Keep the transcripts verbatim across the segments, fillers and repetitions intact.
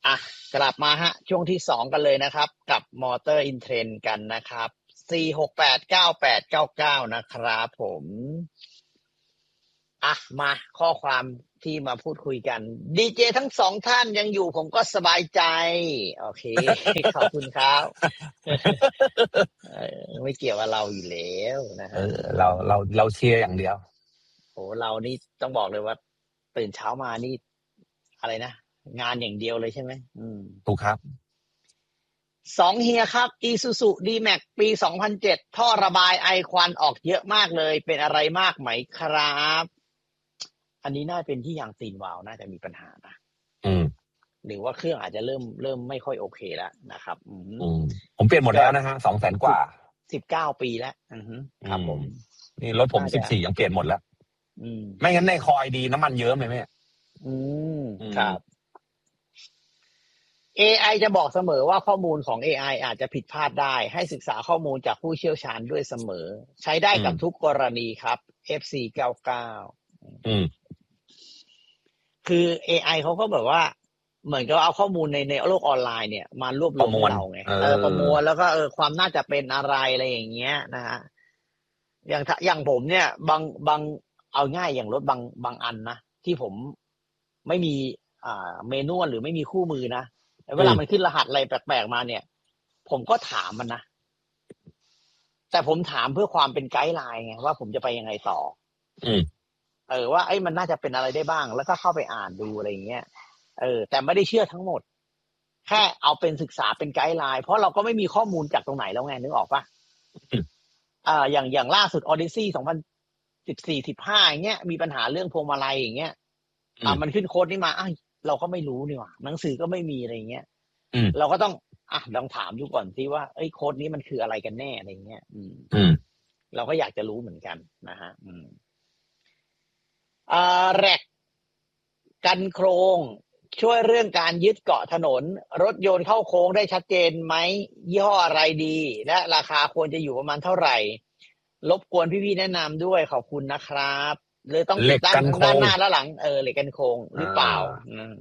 อ่ะกลับมาฮะช่วงที่สองกันเลยนะครับกับมอเตอร์อินเทรนด์กันนะครับสี่ หก แปด เก้า แปด เก้า เก้านะครับผมอ่ะมาข้อความที่มาพูดคุยกันดีเจทั้งสองท่านยังอยู่ผมก็สบายใจโอเค ขอบคุณครับ เออไม่เกี่ยวกับเราอยู่แล้วนะฮะเออเราเราเราเชียร์อย่างเดียวโหเรานี่ต้องบอกเลยว่าตื่นเช้ามานี่อะไรนะงานอย่างเดียวเลยใช่ไหมอืมถูกครับสองเฮียครับ Isuzu D-Max ปีสองพันเจ็ดท่อระบายไอควันออกเยอะมากเลยเป็นอะไรมากไหมครับอันนี้น่าเป็นที่ยางซีนวาล์วน่าจะมีปัญหานะอืมหรือว่าเครื่องอาจจะเริ่มเริ่มไม่ค่อยโอเคแล้วนะครับอืมอืมผมเปลี่ยนหมดแล้วนะฮะสองแสนกว่าสิบเก้าปีแล้วอือฮึครับผมนี่รถผมสิบสี่ยังเปลี่ยนหมดแล้วอืมไม่งั้นในคอยดีน้ำมันเยอะไหมแม่อืมครับ เอ ไอ จะบอกเสมอว่าข้อมูลของ เอ ไอ อาจจะผิดพลาดได้ให้ศึกษาข้อมูลจากผู้เชี่ยวชาญด้วยเสมอใช้ได้กับทุกกรณีครับ เอฟ ซี เก้าสิบเก้าอืมคือ เอ ไอ เขาก็แบบว่าเหมือนกับเอาข้อมูลในในโลกออนไลน์เนี่ยมารวบรวมให้เราไงเออประมวลแล้วก็เออความน่าจะเป็นอะไรอะไรอย่างเงี้ยนะฮะอย่างอย่างผมเนี่ยบางบางเอาง่ายอย่างรถบางบางอันนะที่ผมไม่มีอ่าเมนูหรือไม่มีคู่มือนะเวลามันขึ้นรหัสอะไรแปลกๆมาเนี่ยผมก็ถามมันนะแต่ผมถามเพื่อความเป็นไกด์ไลน์ไงว่าผมจะไปยังไงต่ออืมเออว่าไอ้มันน่าจะเป็นอะไรได้บ้างแล้วก็เข้าไปอ่านดูอะไรอย่างเงี้ยเออแต่ไม่ได้เชื่อทั้งหมดแค่เอาเป็นศึกษาเป็นไกด์ไลน์เพราะเราก็ไม่มีข้อมูลจากตรงไหนแล้วไงนึกออกปะอ่าอย่างอย่างล่าสุด Odyssey สองพันสิบสี่ สิบห้าอย่างเงี้ยมีปัญหาเรื่องพวงมาลัยอย่างเงี้ยอ่ามันขึ้นโค้ดนี้มาอ้าวเราก็ไม่รู้นี่หว่าหนังสือก็ไม่มีอะไรอย่างเงี้ยเราก็ต้องอ่ะลองถามดูก่อนสิว่าไอ้โค้ดนี้มันคืออะไรกันแน่อะไรเงี้ยอืมอืมเราก็อยากจะรู้เหมือนกันนะฮะอืมอ่าแรกกันโครงช่วยเรื่องการยึดเกาะถนนรถยนต์เข้าโค้งได้ชัดเจนไหมยี่ห้ออะไรดีและราคาควรจะอยู่ประมาณเท่าไหร่รบกวนพี่ๆแนะนำด้วยขอบคุณนะครับเลยต้องติดตั้งทั้งด้านหน้าและหลังเออเหล็กกันโค้งหรือเปล่าอืม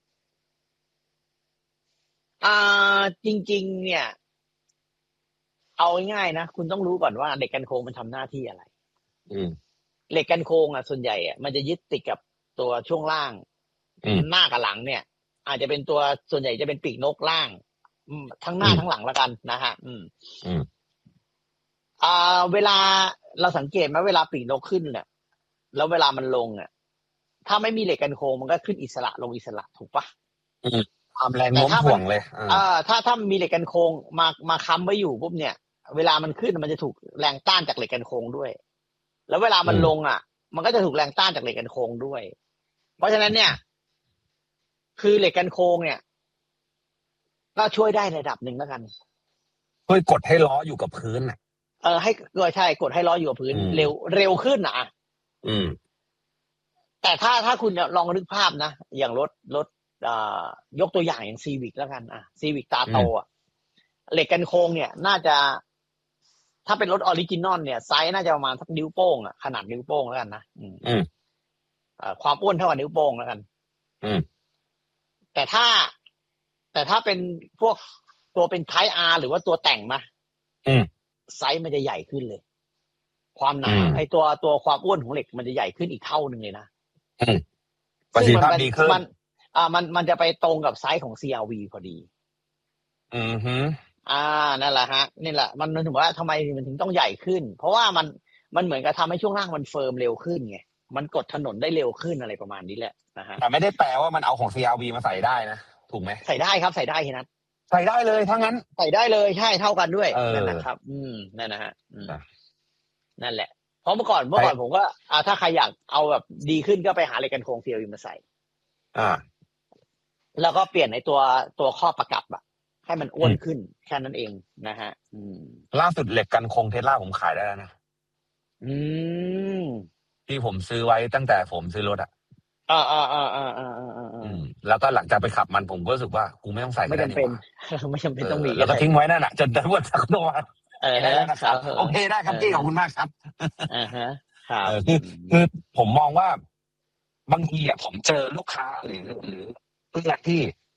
อ่าจริงๆเนี่ยเอาง่ายๆนะคุณต้องรู้ก่อนว่าเหล็กกันโค้งมันทำหน้าที่อะไรอืมเหล็กกันโค้งอ่ะส่วนใหญ่อ่ะมันจะยึดติดกับตัวช่วงล่างหน้ากับหลังเนี่ยอาจจะเป็นตัวส่วนใหญ่จะเป็นปีกนกล่างทั้งหน้าทั้งหลังแล้วกันนะฮะอืมอืมอ่าเวลาเราสังเกตไหมเวลาปีกนกขึ้นเนี่ยแล้วเวลามันลงอ่ะถ้าไม่มีเหล็กกันโค้งมันก็ขึ้นอิสระลงอิสระถูกปะอืมความแรงโน้มถ่วงเลยอ่าถ้าถ้ามีเหล็กกันโค้งมามาค้ำไว้อยู่ปุ๊บเนี่ยเวลามันขึ้นมันจะถูกแรงต้านจากเหล็กกันโค้งด้วยแล้วเวลามันลงอ่ะมันก็จะถูกแรงต้านจากเหล็กกันโค้งด้วยเพราะฉะนั้นเนี่ยคือเหล็กกันโค้งเนี่ยก็ช่วยได้ระดับหนึ่งแล้วกันช่วยกดให้ล้ออยู่กับพื้นอ่ะเออให้เออใช่กดให้ล้ออยู่กับพื้นเร็วเร็วขึ้นอ่ะอืมแต่ถ้าถ้าคุณลองนึกภาพนะอย่างรถรถอ่ายกตัวอย่างอย่างซีวิกแล้วกันอ่ะซีวิกตาโตอ่ะเหล็กกันโค้งเนี่ยน่าจะถ้าเป็นรถออริจินอลเนี่ยไซส์น่าจะประมาณสักนิ้วโป้งอ่ะขนาดนิ้วโป้งแล้วกันนะอืมอืมอ่าความอ้วนเท่ากับนิ้วโป้งแล้วกันอืมแต่ถ้าแต่ถ้าเป็นพวกตัวเป็นไทป์ R หรือว่าตัวแต่งมาอืมไซส์มันจะใหญ่ขึ้นเลยความหนาไอตัวตัวความอ้วนของเหล็กมันจะใหญ่ขึ้นอีกเท่านึงเลยนะอืมประสิทธิภาพดีขึ้นมันอ่ามันมันจะไปตรงกับไซส์ของ ซี อาร์ วี พอดีอือฮึอ่านั่นแหละฮะนี่แหละมันถึงว่าทำไมมันถึงต้องใหญ่ขึ้นเพราะว่ามันมันเหมือนกับทำให้ช่วงล่างมันเฟิร์มเร็วขึ้นไงมันกดถนนได้เร็วขึ้นอะไรประมาณนี้แหละนะฮะแต่ไม่ได้แปลว่ามันเอาของ ซี อาร์ วี มาใส่ได้นะถูกไหมใส่ได้ครับใส่ได้ทีนั้นใส่ได้เลยถ้างั้นใส่ได้เลยใช่เท่ากันด้วยนั่นนะครับอืมนั่นนะฮะนั่นแหละเพราะเมื่อก่อนเมื่อก่อนผมก็อ่าถ้าใครอยากเอาแบบดีขึ้นก็ไปหาเหล็กกันโครง ซี อาร์ วี มาใส่อ่าแล้วก็เปลี่ยนในตัวตัวข้อประกับอะให้มันอ้วนขึ้นแค่นั้นเองนะฮะอืมล่าสุดเหล็กกันโครงเทสลาผมขายได้แล้วนะอืมที่ผมซื้อไว้ตั้งแต่ผมซื้อรถอ่ะอ่าอ่าอ่าอ่าอ่าอ่าอืมแล้วก็หลังจากไปขับมันผมก็รู้สึกว่ากูไม่ต้องใส่ไม่จำเป็นไม่จำเป็นต้องมีแล้วก็ทิ้งไว้นั่นแหละจนได้วันสักตัวเออนะครับโอเคได้ครับพี่ขอบคุณมากครับอ่าฮะครับคือคือผมมองว่าบางทีอ่ะผมเจอลูกค้าหรือหรือเพื่อนที่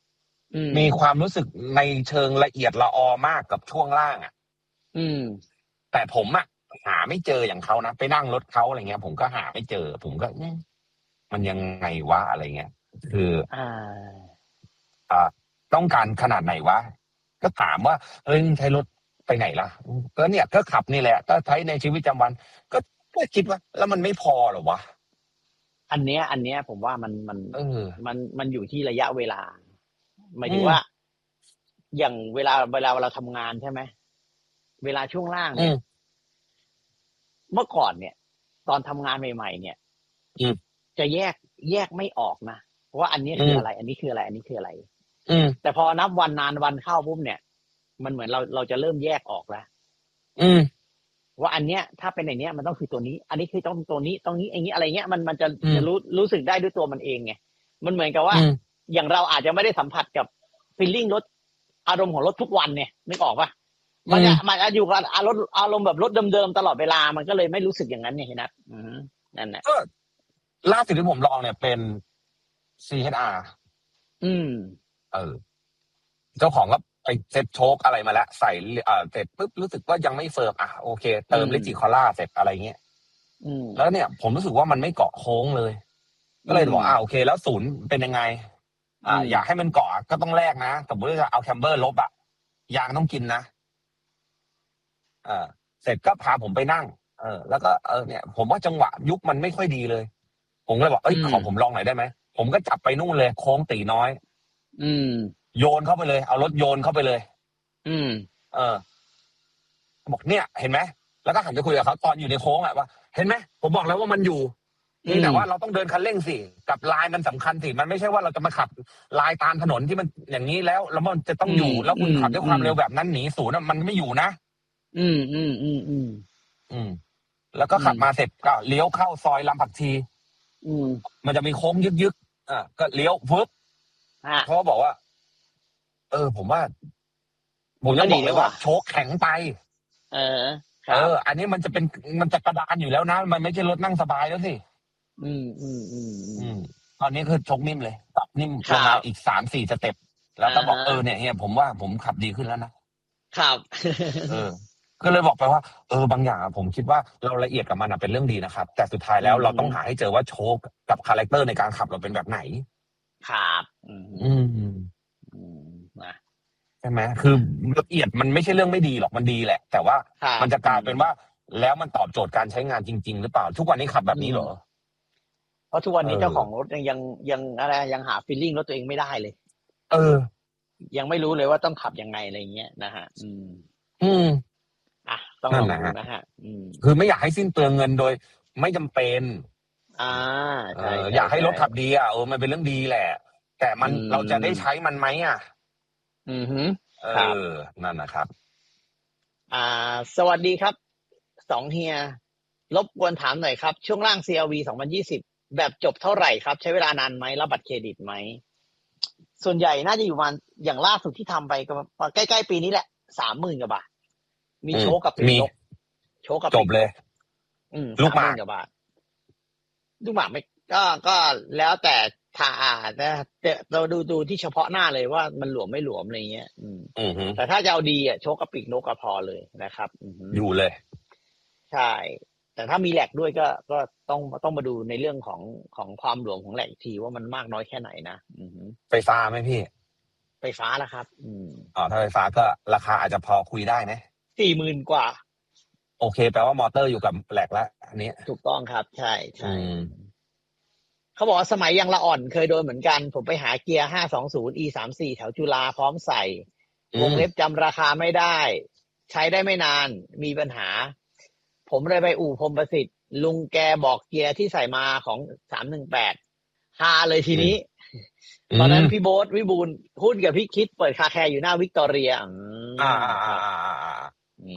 มีความรู้สึกในเชิงละเอียดละออมากกับช่วงล่างอ่ะอืมแต่ผมอ่ะหาไม่เจออย่างเขานะไปนั่งรถเขาอะไรเงี้ยผมก็หาไม่เจอ ผมก็มันยังไงวะอะไรเงี้ยคืออ่าอ่าต้องการขนาดไหนวะก็ถามว่าเอ้ยใช้รถไปไหนล่ะก็เนี่ยก็ขับนี่แหละก็ใช้ในชีวิตประจำวัน ก็ก็คิดว่า แล้วมันไม่พอหรอวะอันเนี้ย อันเนี้ย ผมว่ามันมันเออมันมันอยู่ที่ระยะเวลาหมายถึงว่า อย่างเวลาเวลาเราทำงานใช่ไหมเวลาช่วงล่างเนี่ยเมื่อก่อนเนี่ย ตอนทำงานใหม่ๆเนี่ยจะแยกแยกไม่ออกนะว่าอันนี้คืออะไร อันนี้คืออะไร อันนี้คืออะไรแต่พอนับวันนานวันเข้าปุ๊บเนี่ย มันเหมือนเราเราจะเริ่มแยกออกแล้วว่าอันเนี้ย ถ้าเป็นอย่างเนี้ยมันต้องคือตัวนี้ อันนี้คือต้องตัวนี้ตรงนี้อย่างนี้อะไรเงี้ยมันมันจะจะรู้รู้สึกได้ด้วยตัวมันเองไงมันเหมือนกับว่าอย่างเราอาจจะไม่ได้สัมผัสกับฟีลลิ่งรถอารมณ์ของรถทุกวันเนี่ยนึกออกปะมันจะมันจะอยู่กับอารมณ์อารมณ์แบบรถเดิมๆตลอดเวลามันก็เลยไม่รู้สึกอย่างนั้นเนี่ยเห็นไหมอืมนั่นแหละก็ล่าสุดที่ผมลองเนี่ยเป็น ซี เอช อาร์อืมเออเจ้าของก็ไปเซ็ตโชคอะไรมาแล้วใส่เอ่อเสร็จปุ๊บรู้สึกว่ายังไม่เฟิร์มอ่ะโอเคเติมลิจิคอล่าเสร็จอะไรเงี้ยแล้วเนี่ยผมรู้สึกว่ามันไม่เกาะโค้งเลยก็เลยบอกอ่าโอเคแล้วศูนย์เป็นยังไงอ่าอยากให้มันเกาะก็ต้องแลกนะสมมติว่าเอาแคมเบอร์ลบอ่ะยางต้องกินนะเออเสร็จก็พาผมไปนั่งเออแล้วก็เออเนี่ยผมว่าจังหวะยุคมันไม่ค่อยดีเลยผมก็เลยบอกเอ้ยขอผมลองหน่อยได้ไหมผมก็จับไปนู่นเลยโค้งตีน้อยอืมโยนเข้าไปเลยเอารถโยนเข้าไปเลยอืมเออบอกเนี่ยเห็นไหมแล้วก็หันไปคุยกับเขาตอนอยู่ในโค้งอะว่าเห็นไหมผมบอกแล้วว่ามันอยู่นี่แต่ว่าเราต้องเดินคันเร่งสิกับลายมันสำคัญสิมันไม่ใช่ว่าเราจะมาขับลายตามถนนที่มันอย่างนี้แล้วแล้วมันจะต้องอยู่แล้วคุณขับด้วยความเร็วแบบนั้นหนีศูนย์มันไม่อยู่นะอืมอืมอืมอืมอืมแล้วก็ขับมาเสร็จก็เลี้ยวเข้าซอยลำผักชีอืมมันจะมีโค้งยึกๆอ่ะก็เลี้ยวฟึบเขาบอกว่าเออผมว่าผมจะบอกเลยว่าโชคแข็งไปเออเอออันนี้มันจะเป็นมันจะกระดานอยู่แล้วนะมันไม่ใช่รถนั่งสบายแล้วสิอืมอืมอืมอืมตอนนี้คือชกนิ่มเลยปรับนิ่มลงมาอีกสามสี่สเต็ปแล้วก็บอกเออเนี่ยเฮียผมว่าผมขับดีขึ้นแล้วนะครับเออก็เลยบอกไปว่าเออบางอย่างผมคิดว่าเราละเอียดกับมันเป็นเรื่องดีนะครับแต่สุดท้ายแล้วเราต้องหาให้เจอว่าโชคกับคาแรคเตอร์ในการขับเราเป็นแบบไหนครับอืมอืมอืมนะใช่ไหมคือละเอียดมันไม่ใช่เรื่องไม่ดีหรอกมันดีแหละ แต่ว่ามันจะกลายเป็นว่าแล้วมันตอบโจทย์การใช้งานจริงๆหรือเปล่าทุกวันนี้ขับแบบนี้เหรอเพราะทุกวันนี้เจ้าของรถยังยังอะไรยังหาฟีลลิ่งรถตัวเองไม่ได้เลยเออยังไม่รู้เลยว่าต้องขับยังไงอะไรเงี้ยนะฮะอืมอืมอ่ะต้องลองดูนะฮะอืมคือไม่อยากให้สิ้นเปลืองเงินโดยไม่จำเป็นอ่าใช่อยากให้รถขับดีอ่ะเออมันเป็นเรื่องดีแหละแต่มันเราจะได้ใช้มันไหมอ่ะอือฮึเออนั่นนะครับอ่าสวัสดีครับสองเฮียรบกวนถามหน่อยครับช่วงล่าง ซี แอล วี สองพันยี่สิบแบบจบเท่าไหร่ครับใช้เวลานานไหมรับบัตรเครดิตไหมส่วนใหญ่น่าจะอยู่ประมาณอย่างล่าสุดที่ทำไปก็ใกล้ๆปีนี้แหละสามหมื่นกว่าบาทมีโชคกับปีกโชคกับจบเลยอืมลูกหมากกว่าบาทลูกหมากไม่ก็ก็แล้วแต่ทานะเราดูดูที่เฉพาะหน้าเลยว่ามันหลวมไม่หลวมอะไรเงี้ยอืมแต่ถ้าจะเอาดีอ่ะโชคกับปีกนกก็พอเลยนะครับอยู่เลยใช่แต่ถ้ามีแหลกด้วยก็ก็ต้องต้องมาดูในเรื่องของของความหลวมของแหลกทีว่ามันมากน้อยแค่ไหนนะไฟฟ้าไหมพี่ไฟฟ้าแล้วครับอืมอ๋อถ้าไฟฟ้าก็ราคาอาจจะพอคุยได้นะสี่หมื่นกว่าโอเคแปลว่ามอเตอร์อยู่กับแหลกแล้วอันนี้ถูกต้องครับใช่ใช่เขาบอกว่าสมัยยังละอ่อนเคยโดนเหมือนกันผมไปหาเกียร์ห้าสองศูนย์ อี สามสี่แถวจุฬาพร้อมใส่วงเล็บจำราคาไม่ได้ใช้ได้ไม่นานมีปัญหาผมเลยไปอู่พรหมประสิทธิ์ลุงแกบอกเกียร์ที่ใส่มาของสามหนึ่งแปดฮาเลยทีนี้ตอนนั้นพี่โบ๊ทวิบูลหุ้นกับพี่คิดเปิดคาแคร์อยู่หน้าวิกตอเรียอ่าอ่าอ่าอ่า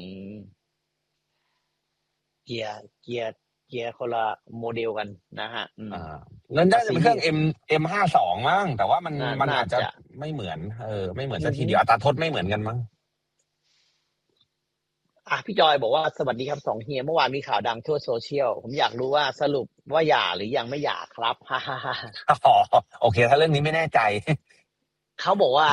เกียร์เกียร์เกียร์คนละโมเดลกันนะฮะอ่านั่นน่าจะเป็นเครื่อง M เอ็มห้าสองมั้งแต่ว่ามันมันอาจจะไม่เหมือนเออไม่เหมือนสักทีเดียวอัตราทดไม่เหมือนกันมั้งอ่ะพี่จอยบอกว่าสวัสดีครับสองเฮียเมื่อวานมีข่าวดังทั่วโซเชียลผมอยากรู้ว่าสรุปว่าหย่าหรือยังไม่หย่าครับฮ่าฮ่าฮ่าอ๋อโอเคถ้าเรื่องนี้ไม่แน่ใจเขาบอกว่า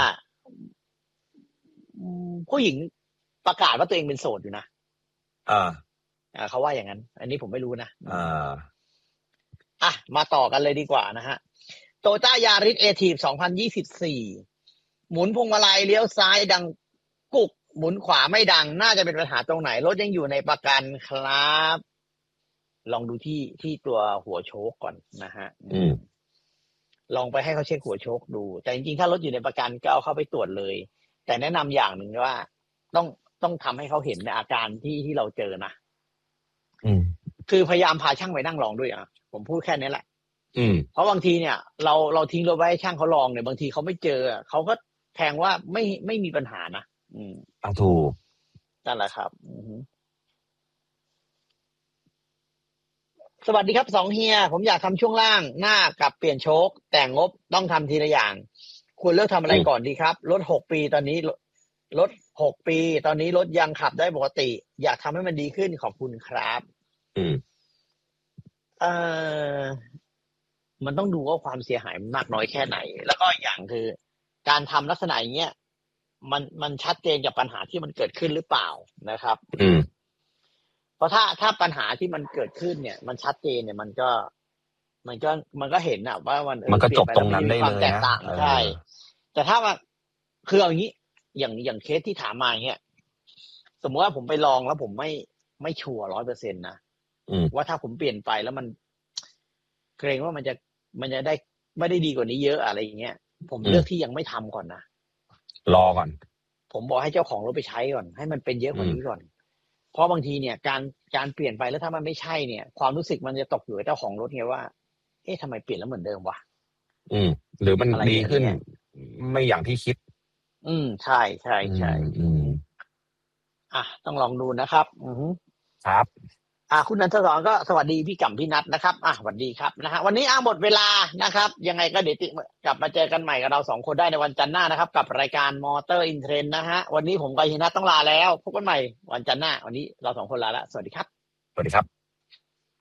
ผู้หญิงประกาศว่าตัวเองเป็นโสดอยู่นะอ่าอ่าเขาว่าอย่างนั้นอันนี้ผมไม่รู้นะอ่าอ่ะมาต่อกันเลยดีกว่านะฮะโตโยต้ายาริสเอทีฟสองพันยี่สิบสี่หมุนพวงมาลัยเลี้ยวซ้ายดังกุกหมุนขวาไม่ดังน่าจะเป็นปัญหาตรงไหนรถยังอยู่ในประกันครับลองดูที่ที่ตัวหัวโชคก่อนนะฮะอืมลองไปให้เขาเช็คหัวโชคดูแต่จริงๆถ้ารถอยู่ในประกันก็เอาเข้าไปตรวจเลยแต่แนะนำอย่างหนึ่งว่าต้องต้องทำให้เขาเห็นในอาการที่ที่เราเจอนะอืมคือพยายามพาช่างไปนั่งลองด้วยอ่ะผมพูดแค่นี้แหละอืมเพราะบางทีเนี่ยเราเราทิ้งรถไว้ให้ช่างเขาลองเนี่ยบางทีเขาไม่เจอเขาก็แทงว่าไม่ไม่มีปัญหานะอืมอ่ะถูกนั่นแหละครับอือสวัสดีครับสองเฮียผมอยากทำช่วงล่างหน้ากับเปลี่ยนโชคแต่งบต้องทำทีละอย่างควรเลือกทำอะไรก่อนดีครับรถหกปีตอนนี้รถหกปีตอนนี้รถยังขับได้ปกติอยากทำให้มันดีขึ้นขอบคุณครับอืมเอ่อมันต้องดูว่าความเสียหายมันมากน้อยแค่ไหนแล้วก็อย่างคือการทำลักษณะอย่างเงี้ยมันมันชัดเจนกับปัญหาที่มันเกิดขึ้นหรือเปล่านะครับอืมเพราะถ้าถ้าปัญหาที่มันเกิดขึ้นเนี่ยมันชัดเจนเนี่ยมันก็มันก็มันก็เห็นนะว่ามันมันก็จบตรงนั้นได้เลยนะใช่แต่ถ้าว่าคือเอาอย่างนี้อย่างอย่างเคสที่ถามมาอย่างเงี้ยสมมติว่าผมไปลองแล้วผมไม่ไม่ชัวร์ร้อยเปอร์เซ็นต์นะว่าถ้าผมเปลี่ยนไปแล้วมันเกรงว่ามันจะมันจะได้ไม่ได้ดีกว่านี้เยอะอะไรอย่างเงี้ยผมเลือกที่ยังไม่ทำก่อนนะรอก่อนผมบอกให้เจ้าของรถไปใช้ก่อนให้มันเป็นเยอะกว่านี้ก่อนเพราะบางทีเนี่ยการการเปลี่ยนไปแล้วถ้ามันไม่ใช่เนี่ยความรู้สึกมันจะตกอยู่กับเจ้าของรถไงว่าเอ๊ะทำไมเปลี่ยนแล้วเหมือนเดิมวะอืมหรือมันดีขึ้นไม่อย่างที่คิดอืมใช่ใช่ใช่อืมอ่ะต้องลองดูนะครับอือครับอ่าคุณนันทศรก็สวัสดีพี่กัมพี่นัทนะครับอ่ะสวัสดีครับนะฮะวันนี้อ่ะหมดเวลานะครับยังไงก็เดี๋ยวกลับมาเจอกันใหม่กับเราสองคนได้ในวันจันทร์หน้านะครับกับรายการมอเตอร์อินเทรนด์นะฮะวันนี้ผมกับพี่นัทต้องลาแล้วพบกันใหม่วันจันทร์หน้าวันนี้เราสองคนลาแล้วสวัสดีครับสวัสดีครับ